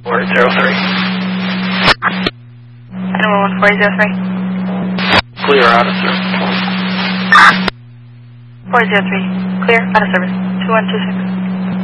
403. Animal 1403. Clear out of service. 403. Clear out of service. 2126.